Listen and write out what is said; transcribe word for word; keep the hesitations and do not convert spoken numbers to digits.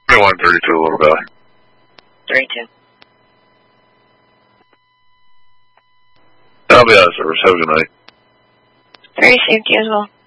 twenty-one thirty-two, Little Valley. thirty-two. I'll be out of service. Have a good night. Very safety as well.